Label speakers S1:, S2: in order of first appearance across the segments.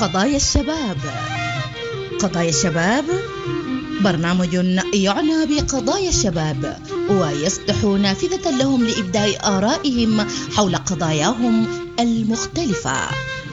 S1: قضايا الشباب. قضايا الشباب برنامج يعنى بقضايا الشباب ويفتح نافذة لهم لإبداء آرائهم حول قضاياهم المختلفة.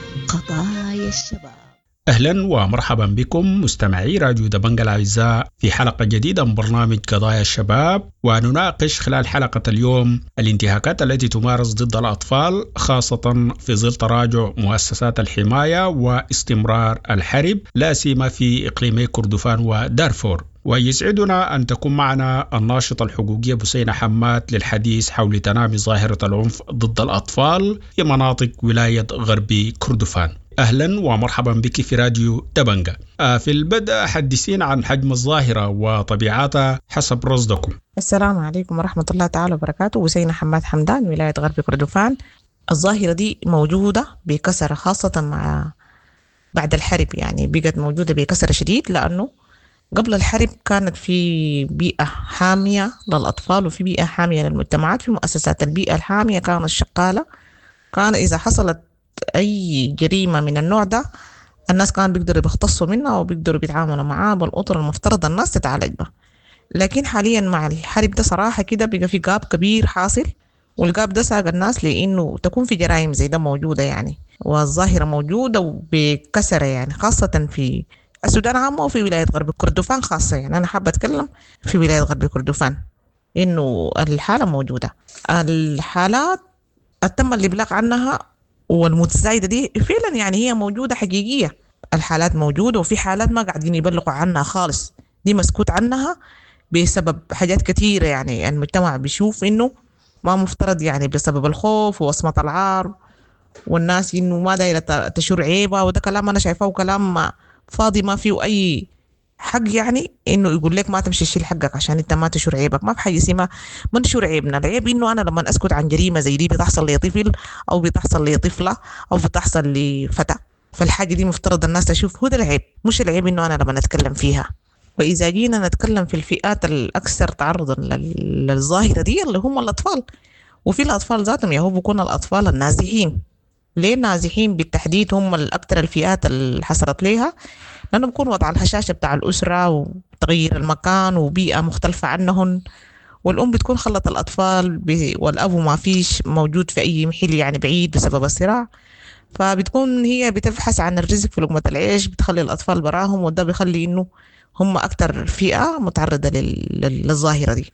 S1: قضايا الشباب.
S2: أهلا ومرحبا بكم مستمعي راديو دبنجة الأعزاء في حلقة جديدة من برنامج قضايا الشباب، ونناقش خلال حلقة اليوم الانتهاكات التي تمارس ضد الأطفال، خاصة في ظل تراجع مؤسسات الحماية واستمرار الحرب لا سيما في إقليمي كردفان ودارفور. ويسعدنا أن تكون معنا الناشطة الحقوقية بسينة حماد للحديث حول تنامي ظاهرة العنف ضد الأطفال في مناطق ولاية غربي كردفان. أهلا ومرحبا بك في راديو دبنجة. في البدء حدثينا عن حجم الظاهرة وطبيعتها حسب رصدكم.
S3: السلام عليكم ورحمة الله تعالى وبركاته. بسينة حماد حمدان، ولاية غربي كردفان. الظاهرة دي موجودة بكثرة، خاصة مع بعد الحرب، يعني بقت موجودة بكثرة شديد، لأنه قبل الحرب كانت في بيئة حامية للأطفال وفي بيئة حامية للمجتمعات. في مؤسسات البيئة الحامية كانت شغالة، كان إذا حصلت أي جريمة من النوع ده الناس كانوا بيقدروا يختصوا منها وبيقدروا بيتعاملوا معاه بالأطر المفترض الناس تتعالج به. لكن حاليا مع الحرب ده صراحة كده بقى في جاب كبير حاصل، والجاب ده ساق الناس لأنه تكون في جرائم زي ده موجودة يعني، والظاهرة موجودة وبكسرة يعني، خاصة في السودان عامة وفي ولاية غرب كردفان خاصة. يعني أنا حابة أتكلم في ولاية غرب كردفان إنه الحالة موجودة. الحالات تم الإبلاغ عنها والمتزايدة دي فعلا يعني هي موجودة حقيقية. الحالات موجودة وفي حالات ما قاعدين يبلغوا عنها خالص، دي مسكوت عنها بسبب حاجات كتيرة. يعني المجتمع بيشوف إنه ما مفترض، يعني بسبب الخوف ووصمة العار، والناس إنه ما دايرة تشور عيبة، وده كلام أنا شايفاه كلام فاضي ما فيه أي حق. يعني إنه يقول لك ما تمشي تشيل حقك عشان أنت ما تشور عيبك، ما في حاجة اسمها منشور عيبنا. العيب إنه أنا لما أسكت عن جريمة زي دي بتحصل لي طفل أو بتحصل لي طفلة أو بتحصل لي فتى، فالحاجة دي مفترض الناس تشوف هو ده العيب، مش العيب إنه أنا لما نتكلم فيها. وإذا جينا نتكلم في الفئات الأكثر تعرضا للظاهرة دي اللي هم الأطفال، وفي الأطفال ذاتهم يهو بيكون الأطفال النازحين. ليه النازحين بالتحديد هم الأكثر الفئات اللي حصلت ليها؟ لأنه بيكون وضع الهشاشة بتاع الأسرة وتغيير المكان وبيئة مختلفة عنهم، والأم بتكون خلت الأطفال والأب ما فيش موجود في أي محل يعني بعيد بسبب الصراع، فبتكون هي بتبحث عن الرزق في لقمة العيش، بتخلي الأطفال براهم، وده بيخلي إنه هم أكتر فئة متعرضة للظاهرة دي.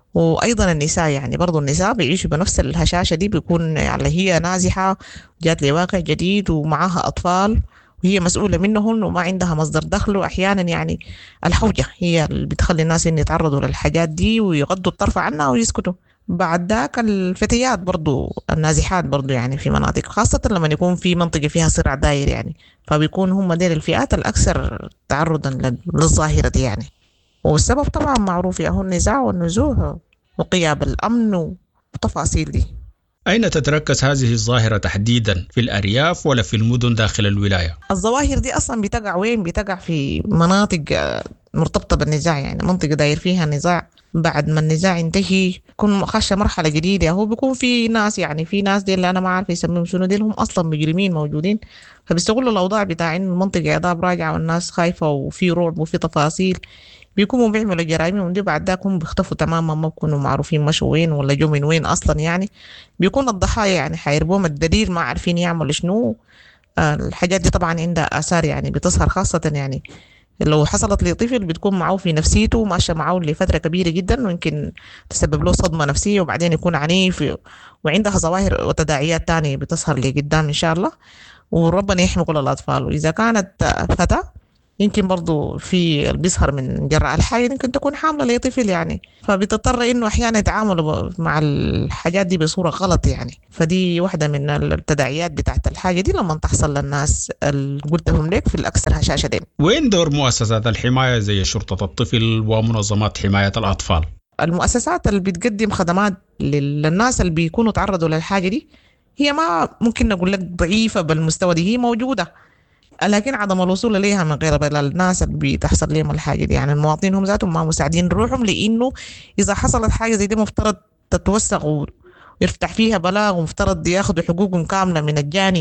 S3: وأيضا النساء، يعني برضو النساء بيعيشوا بنفس الهشاشة دي، بيكون يعني هي نازحة جات لواقع جديد ومعها أطفال وهي مسؤولة منهم وما عندها مصدر دخل، وأحيانا يعني الحوجة هي اللي بتخلي الناس إن يتعرضوا للحاجات دي ويغضوا الطرف عنها ويسكتوا. بعد ذاك الفتيات برضو النازحات برضو يعني في مناطق، خاصة لما يكون في منطقة فيها صراع داير يعني، فبيكون هم ديل الفئات الأكثر تعرضا للظاهرة دي يعني. والسبب طبعا معروف، ياهو النزاع والنزوح وغياب الأمن وتفاصيل دي.
S2: أين تتركز هذه الظاهرة تحديدا، في الأرياف ولا في المدن داخل الولاية؟
S3: الظواهر دي أصلا بتقع وين؟ بتقع في مناطق مرتبطة بالنزاع، يعني منطقة داير فيها نزاع، بعد ما النزاع ينتهي يكون خش مرحلة جديدة، هو بيكون في ناس، يعني في ناس دي اللي أنا ما عارف يسميهم شنو، دي هم أصلا مجرمين موجودين، فبيستغلوا الأوضاع بتاع إن المنطقة عذاب راجعة والناس خايفة وفي رعب وفي تفاصيل، بيكونوا بيعملوا جرائمهم دي، بعد ذاك هم بيختفوا تماما، ما بيكونوا معروفين مشوا وين ولا جو من وين أصلا. يعني بيكون الضحايا يعني حيربوهم الدليل، ما عارفين يعملوا شنو. الحاجات دي طبعا عندها آثار يعني بتظهر، خاصة يعني لو حصلت لطفل بتكون معه في نفسيته ماشية معه لفترة كبيرة جدا، ويمكن تسبب له صدمة نفسية وبعدين يكون عنيف، وعندها ظواهر وتداعيات تانية بتظهر لقدام إن شاء الله، وربنا يحمي كل الأطفال. وإذا كانت فتاة يمكن برضو في بيظهر من جراء الحاجة، يمكن تكون حاملة لطفل يعني، فبتضطر إنه أحيانا يتعاملوا مع الحاجات دي بصورة غلط يعني. فدي واحدة من التداعيات بتاعت الحاجة دي لما تحصل للناس اللي قلتهم لك في الأكثر هشاشة دي.
S2: وين دور مؤسسات الحماية زي شرطة الطفل ومنظمات حماية الأطفال؟
S3: المؤسسات اللي بتقدم خدمات للناس اللي بيكونوا تعرضوا للحاجة دي هي ما ممكن نقول لك ضعيفة بالمستوى دي، هي موجودة، لكن عدم الوصول إليها من غير الناس اللي بتحصل لهم الحاجة دي. يعني المواطنين هم ذاتهم ما مساعدين روحهم، لأنه إذا حصلت حاجة زي دي مفترض تتوثق ويفتح فيها بلاغ، ومفترض ياخدوا حقوقهم كاملة من الجاني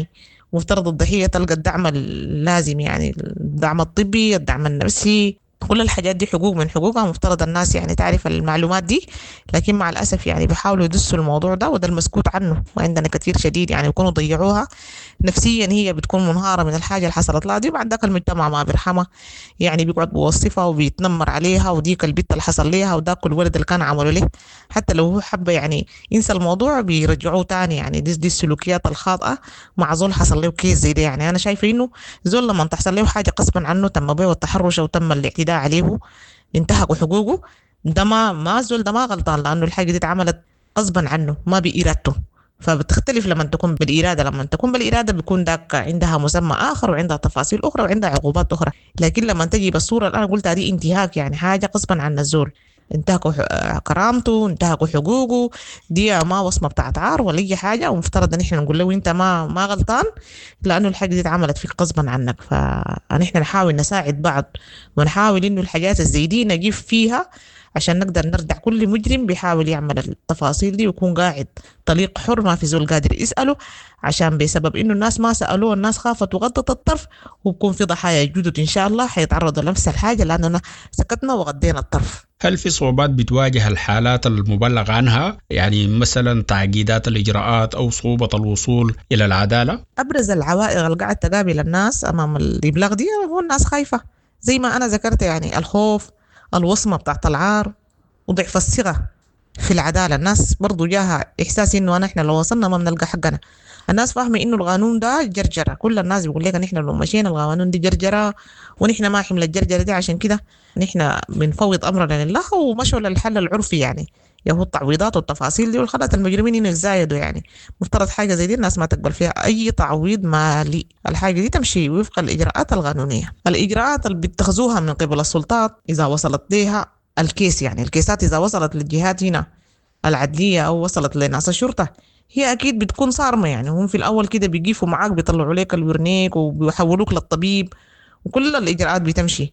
S3: مفترض الضحية تلقى الدعم اللازم، يعني الدعم الطبي، الدعم النفسي، كل الحاجات دي حقوق من حقوقها. مفترض الناس يعني تعرف المعلومات دي، لكن مع الأسف يعني بيحاولوا يدسوا الموضوع ده، وده المسكوت عنه وعندنا كثير شديد، يعني يكونوا ضيعوها نفسيا، هي بتكون منهارة من الحاجة اللي حصلت لها دي. بعد ذاك المجتمع ما بيرحمها، يعني بيقعد بوصفها وبيتنمر عليها، وديك البنت اللي حصل ليها وداك الولد اللي كان عمله له، حتى لو هو حب يعني ينسى الموضوع بيرجعوه تاني. يعني دي السلوكيات الخاطئة مع زول حصل له كيس زي ده. يعني أنا شايفة إنه زول لما تحصل له حاجة قسما عنه، تم بيه التحرش أو تم الاعتداء عليه، انتهكوا حقوقه، ده ما زول ده ما غلطان، لأنه الحاجة دي اتعملت غصبا عنه ما بإرادته. فبتختلف لما تكون بالإرادة، لما تكون بالإرادة بيكون داك عندها مسمى آخر وعندها تفاصيل أخرى وعندها عقوبات أخرى. لكن لما تجي بالصورة اللي أنا قلتها دي انتهاك، يعني حاجة غصبا عن الزول، انتهكوا كرامته، انتهكوا حقوقه، دي ما وصمة بتاعت عار ولا أي حاجة، ومفترض إن إحنا نقول له أنت ما غلطان، لأنه الحاجة دي اتعملت فيك غصبا عنك. فنحن نحاول نساعد بعض، ونحاول إنه الحاجات الزي دي نجيب فيها عشان نقدر نردع كل مجرم بيحاول يعمل التفاصيل دي، ويكون قاعد طليق حر ما في زول قادر يسأله، عشان بسبب إنه الناس ما سألوه، الناس خافت وغضت الطرف، وبكون في ضحايا جدد إن شاء الله حيتعرضوا لنفس الحاجة لأننا سكتنا وغضينا الطرف.
S2: هل في صعوبات بتواجه الحالات المبلغ عنها، يعني مثلا تعقيدات الإجراءات أو صعوبة الوصول إلى العدالة؟
S3: أبرز العوائق اللي قاعد تقابل الناس أمام الإبلاغ دي هو الناس خايفة، زي ما أنا ذكرت، يعني الخوف، الوصمة بتاعت العار، وضعف الثقة في العدالة. الناس برضو جاها إحساس إنه إحنا لو وصلنا ما بنلقى حقنا. الناس فاهمة إنه القانون ده جرجرة، كل الناس بيقول لك نحن لو مشينا القانون دي جرجرة، ونحن ما حمل الجرجرة دي، عشان كده نحن بنفوض أمرنا لله ومشوا للحل العرفي، يعني يهو التعويضات والتفاصيل دي، والخلت المجرمين إنه يتزايدوا. يعني مفترض حاجة زي دي الناس ما تقبل فيها أي تعويض مالي، الحاجة دي تمشي وفق الإجراءات القانونية. الإجراءات اللي بيتخذوها من قبل السلطات إذا وصلت ليها الكيس، يعني الكيسات إذا وصلت للجهات هنا العدلية أو وصلت لناس الشرطة، هي أكيد بتكون صارمة. يعني هم في الأول كده بيقيفوا معاك، بيطلعوا لك الورنيك وبيحولوك للطبيب، وكل الإجراءات بتمشي.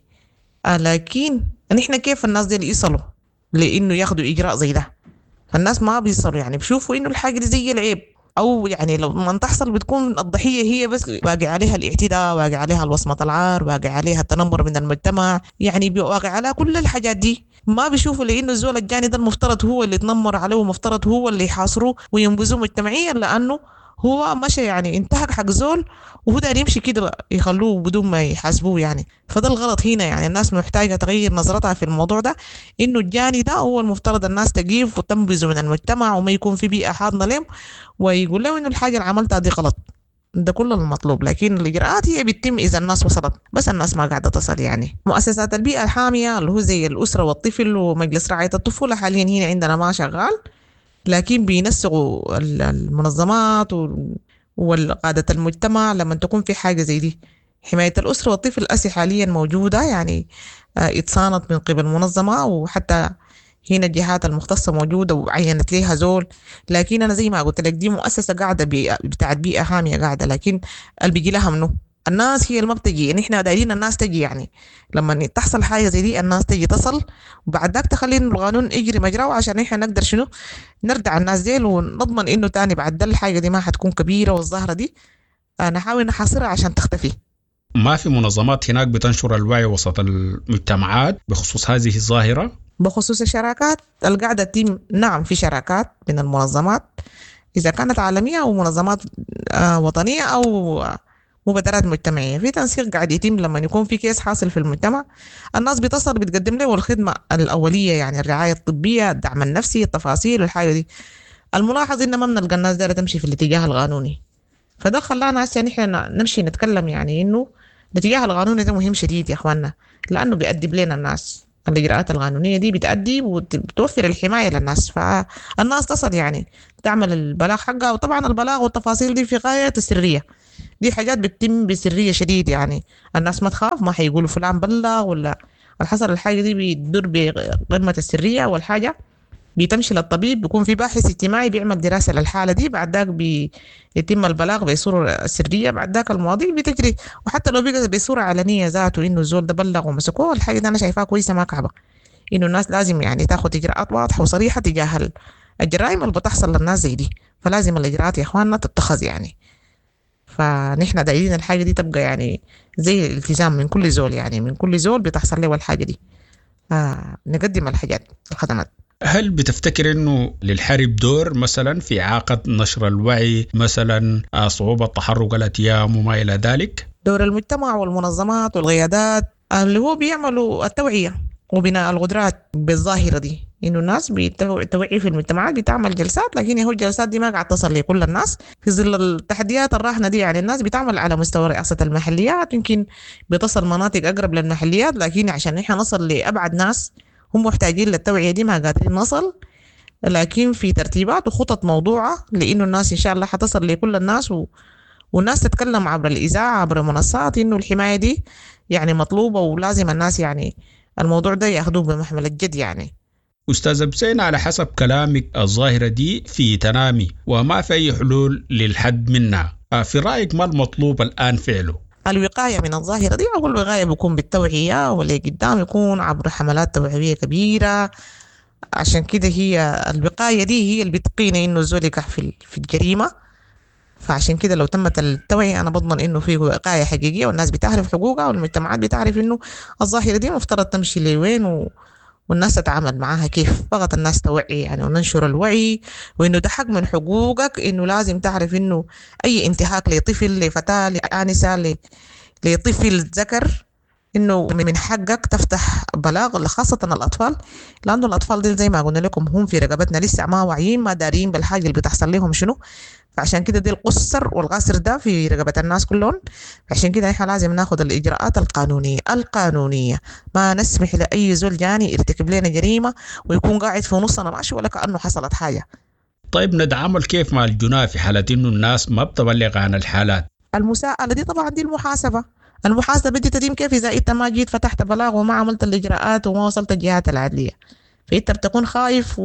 S3: لكن نحن كيف الناس دي يصلوا لإنه ياخدوا إجراء زي ده؟ فالناس ما بيصلوا، يعني بيشوفوا إنه الحاجة دي زي العيب، أو يعني لو ما تحصل بتكون الضحية هي بس واقع عليها الاعتداء، واقع عليها الوصمة العار، واقع عليها التنمر من المجتمع، يعني واقع عليها كل الحاجات دي. ما بيشوفوا لأنه الزول الجاني ده المفترض هو اللي يتنمر عليه، ومفترض هو اللي يحاصروه وينبذوه مجتمعيا، لأنه هو مشى يعني انتهك حق زول، وهو ده يمشي كده يخلوه بدون ما يحاسبوه. يعني فده الغلط هنا. يعني الناس محتاجة تغير نظرتها في الموضوع ده، إنه الجاني ده هو المفترض الناس تجيف وتنبذه من المجتمع، وما يكون في بيئة حاضنة لهم، ويقول له إنه الحاجة اللي عملتها دي غلط. ده كل المطلوب. لكن الإجراءات هي بتتم إذا الناس وصلت، بس الناس ما قاعدة تصل. يعني مؤسسات البيئة الحامية اللي هو زي الأسرة والطفل ومجلس رعاية الطفولة حاليا هنا عندنا ما شغال، لكن بينسقوا المنظمات والقادة المجتمع لما تكون في حاجة زي دي. حماية الأسرة والطفل الأسي حاليا موجودة، يعني اتصانت من قبل منظمة، وحتى هنا الجهات المختصة موجودة وعينت ليها زول. لكن أنا زي ما قلت لك دي مؤسسة قاعدة بتاعت بيئة حامية قاعدة، لكن اللي بيجي لها منه الناس هي اللي ما بتجي. نحن دايرين الناس تجي، يعني لما تحصل حاجة زي دي الناس تجي تصل، وبعد ذاك تخلي إنه القانون يجري مجراه، عشان إحنا نقدر شنو نردع الناس دي، ونضمن إنه تاني بعد ده الحاجة دي ما حتكون كبيرة، والظاهرة دي نحاول نحاصرها عشان تختفي.
S2: ما في منظمات هناك بتنشر الوعي وسط المجتمعات بخصوص هذه الظاهرة؟
S3: بخصوص الشراكات القاعدة تيم، نعم في شراكات من المنظمات، إذا كانت عالمية أو منظمات وطنية أو مبادرات مجتمعية، في تنسيق قاعد يتم. لما يكون في كيس حاصل في المجتمع الناس بتصل بتقدم له الخدمة الأولية، يعني الرعاية الطبية، الدعم النفسي، التفاصيل والحاجة دي. الملاحظ إن ما بنلقى الناس دايرة تمشي في الاتجاه القانوني، فده خلانا هسه نحن نمشي نتكلم، يعني إنه الاتجاه القانوني ده مهم شديد يا إخواننا، لأنه بيأدب لنا الناس. الإجراءات القانونية دي بتأدي وبتوفر الحماية للناس، فالناس تصل يعني تعمل البلاغ حقها. وطبعا البلاغ والتفاصيل دي في غاية السرية، دي حاجات بتتم بسرية شديد، يعني الناس ما تخاف، ما حيقولوا فلان بلغ ولا الحصل. الحاجة دي بيدور بقمة السرية، والحاجة بيتمشي للطبيب، بيكون في باحث اجتماعي بيعمل دراسة للحالة دي، بعد ذاك بيتم البلاغ بصورة سرية، بعد ذاك المواضيع بتجري. وحتى لو بقى بصورة علنية ذاته إنه الزول ده بلغ ومسكوه، الحاجة دي أنا شايفاها كويسة ما كعبة، إنه الناس لازم يعني تاخد إجراءات واضحة وصريحة تجاه الجرائم اللي بتحصل للناس زي دي. فلازم الإجراءات يا إخواننا تتخذ يعني. فنحن دايرين الحاجة دي تبقى يعني زي الالتزام من كل زول، يعني من كل زول بتحصل له الحاجة دي. نقدم الحاجات الخدمات.
S2: هل بتفتكر أنه للحرب دور مثلا في إعاقة نشر الوعي، مثلا صعوبة تحرك الأتيام وما إلى ذلك؟
S3: دور المجتمع والمنظمات والقيادات اللي هو بيعملوا التوعية وبناء القدرات بالظاهرة دي، إنه الناس بتوعي في المجتمعات بتعمل جلسات، لكن هو الجلسات دي ما قاعد تصل لكل الناس في ظل التحديات الراهنة دي. يعني الناس بتعمل على مستوى رئاسة المحليات، يمكن بتصل مناطق أقرب للمحليات، لكن عشان نحن نصل لأبعد ناس هم محتاجين للتوعية دي ما قادرين نصل. لكن في ترتيبات وخطط موضوعة لإنه الناس إن شاء الله حتصل لكل الناس والناس تتكلم عبر الإذاعة عبر منصات إنه الحماية دي يعني مطلوبة ولازم الناس يعني الموضوع ده يأخذوه بمحمل الجد. يعني
S2: أستاذ بسين، على حسب كلامك الظاهرة دي في تنامي وما في أي حلول للحد منها، في رأيك ما المطلوب الآن فعله؟
S3: الوقاية من الظاهرة دي، أول الوقاية بيكون بالتوعية، واللي قدام يكون عبر حملات توعوية كبيرة. عشان كده هي الوقاية دي هي اللي بتقينا إنه الزول يقع في الجريمة. فعشان كده لو تمت التوعية أنا بضمن إنه في وقاية حقيقية والناس بتعرف حقوقها والمجتمعات بتعرف إنه الظاهرة دي مفترض تمشي لوين والناس تتعامل معاها كيف. فقط الناس توعي يعني وننشر الوعي، وإنه ده حق من حقوقك، إنه لازم تعرف إنه أي انتهاك لطفل لفتاة لآنسة لطفل ذكر إنه من حقك تفتح بلاغ، خاصة الأطفال، لأنه الأطفال دي زي ما قلنا لكم هم في رقبتنا لسه ما واعيين ما دارين بالحاجة اللي بتحصل لهم شنو. فعشان كده دي القصر والغاسر ده في رقبة الناس كلهم. عشان كده احنا لازم ناخد الإجراءات القانونية. ما نسمح لأي زول جاني يرتكب لنا جريمة ويكون قاعد في نصنا ماشي ولا كأنه حصلت حاجة.
S2: طيب نتعامل كيف مع الجناة في حالة إنه الناس ما بتبلغ عن الحالات؟
S3: المساءلة دي طبعا دي المحاسبة دي تتم كيف إذا أنت ما جيت فتحت بلاغ وما عملت الإجراءات وما وصلت الجهات العدلية، فأنت بتكون خايف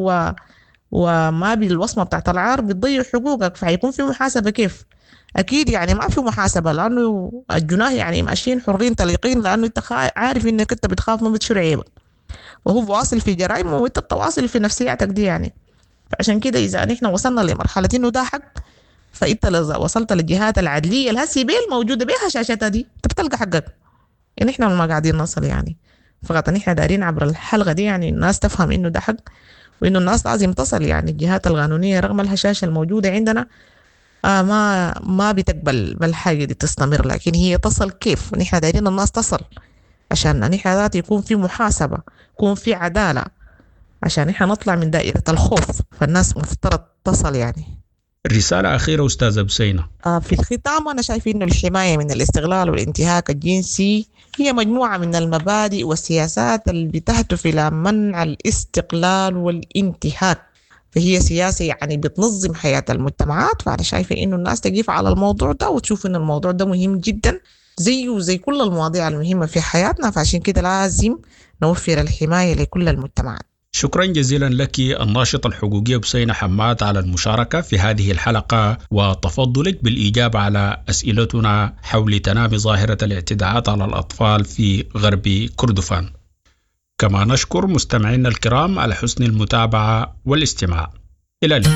S3: وما بالوصمة بتاعت العار بتضيع حقوقك، فهيكون في محاسبة كيف؟ أكيد يعني ما في محاسبة، لأنه الجناه يعني ماشيين حرين طليقين، لأنه أنت عارف إنك أنت بتخاف من بتشر عيبك، وهو واصل في جرائمه وأنت بتواصل في نفسياتك دي يعني. فعشان كده إذا نحن وصلنا لمرحلة إنه ده حق، فأنت لو وصلت للجهات العدلية الهسي بيل موجودة بيها شاشتها دي أنت بتلقى حقك. إن إحنا ما قاعدين نصل يعني، فقط نحن دارين عبر الحلقة دي يعني الناس تفهم إنه ده حق، وإنه الناس لازم تصل. يعني الجهات القانونية رغم الهشاشة الموجودة عندنا ما بتقبل بالحاجة دي تستمر، لكن هي تصل كيف؟ نحن دايرين الناس تصل عشان نحن ذات يكون في محاسبة، يكون في عدالة، عشان نحن نطلع من دائرة الخوف. فالناس مفترض تصل يعني.
S2: رسالة أخيرة أستاذة بسينة.
S3: في الختام أنا شايف إنه الحماية من الاستغلال والانتهاك الجنسي هي مجموعة من المبادئ والسياسات اللي بتهدف إلى منع الاستقلال والانتهاك، فهي سياسة يعني بتنظم حياة المجتمعات. فأنا شايفة إنه الناس تقف على الموضوع ده وتشوف إن الموضوع ده مهم جدا زي كل المواضيع المهمة في حياتنا. فعشان كده لازم نوفر الحماية لكل المجتمعات.
S2: شكرا جزيلا لك الناشطة الحقوقية بسينة حماد على المشاركة في هذه الحلقة وتفضلك بالإجابة على أسئلتنا حول تنامي ظاهرة الاعتداءات على الأطفال في غرب كردفان. كما نشكر مستمعينا الكرام على حسن المتابعة والاستماع. إلى اللقاء.